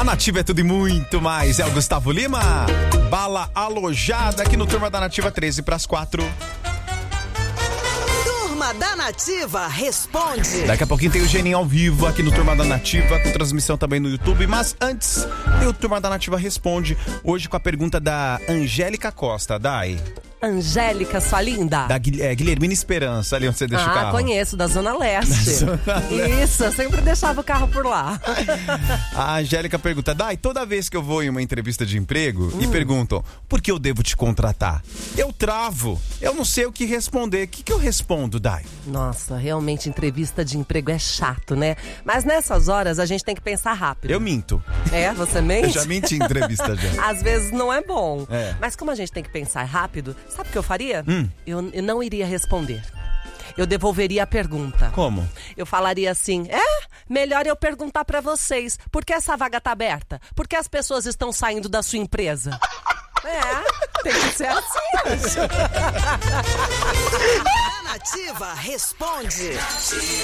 A Nativa é tudo e muito mais. É o Gustavo Lima. Bala alojada aqui no Turma da Nativa, 13 para as 4. Turma da Nativa responde. Daqui a pouquinho tem o Geninho ao vivo aqui no Turma da Nativa, com transmissão também no YouTube. Mas antes, tem o Turma da Nativa responde. Hoje com a pergunta da Angélica Costa. Dai. Angélica, sua linda. Da Guilhermina Esperança, ali onde você deixa o carro. Conheço, da Zona Leste. Isso, eu sempre deixava o carro por lá. A Angélica pergunta, Dai, toda vez que eu vou em uma entrevista de emprego e perguntam, por que eu devo te contratar? Eu travo, eu não sei o que responder. O que eu respondo, Dai? Nossa, realmente entrevista de emprego é chato, né? Mas nessas horas a gente tem que pensar rápido. Eu minto. É, você mente? Eu já menti em entrevista já. Às vezes não é bom. É. Mas como a gente tem que pensar rápido, sabe o que eu faria? Eu não iria responder. Eu devolveria a pergunta. Como? Eu falaria assim, melhor eu perguntar pra vocês, por que essa vaga tá aberta? Por que as pessoas estão saindo da sua empresa? Tem que ser assim. A Nativa responde.